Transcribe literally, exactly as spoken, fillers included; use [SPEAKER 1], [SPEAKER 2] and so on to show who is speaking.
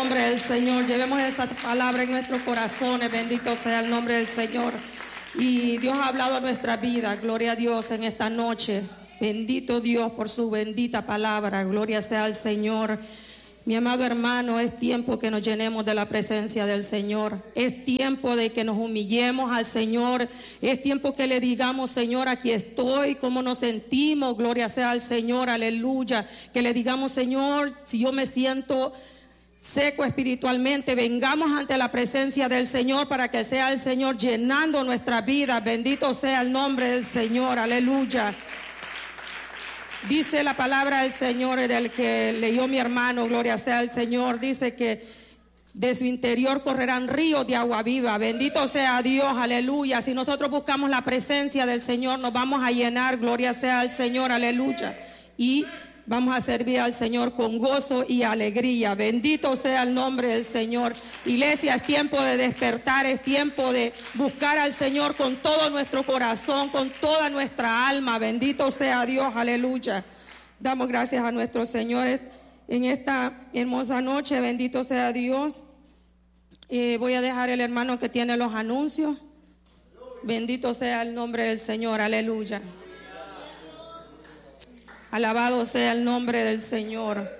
[SPEAKER 1] nombre del Señor. Llevemos esa palabra en nuestros corazones. Bendito sea el nombre del Señor. Y Dios ha hablado a nuestra vida. Gloria a Dios en esta noche. Bendito Dios por su bendita palabra. Gloria sea al Señor. Mi amado hermano, es tiempo que nos llenemos de la presencia del Señor. Es tiempo de que nos humillemos al Señor. Es tiempo que le digamos, Señor, aquí estoy, cómo nos sentimos. Gloria sea al Señor, aleluya. Que le digamos, Señor, si yo me siento seco espiritualmente, vengamos ante la presencia del Señor para que sea el Señor llenando nuestra vida. Bendito sea el nombre del Señor, aleluya. Dice la palabra del Señor, del que leyó mi hermano, gloria sea al Señor, dice que de su interior correrán ríos de agua viva. Bendito sea Dios, aleluya. Si nosotros buscamos la presencia del Señor, nos vamos a llenar, gloria sea al Señor, aleluya. Y vamos a servir al Señor con gozo y alegría. Bendito sea el nombre del Señor. Iglesia, es tiempo de despertar, es tiempo de buscar al Señor con todo nuestro corazón, con toda nuestra alma. Bendito sea Dios, aleluya. Damos gracias a nuestro Señor en esta hermosa noche. Bendito sea Dios. Eh, voy a dejar el hermano que tiene los anuncios. Bendito sea el nombre del Señor, aleluya. Alabado sea el nombre del Señor.